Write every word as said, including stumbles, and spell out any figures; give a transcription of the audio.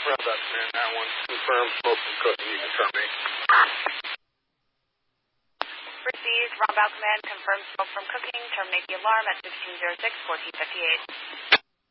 Roundout Command nine one, confirm smoke from cooking, you can terminate. Received, Roundabout Command, confirm smoke from cooking, terminate the alarm at sixteen oh six, fourteen fifty-eight.